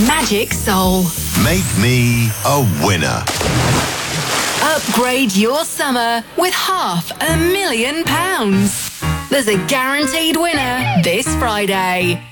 Magic Soul. Make me a winner. Upgrade your summer with £500,000. There's a guaranteed winner this Friday.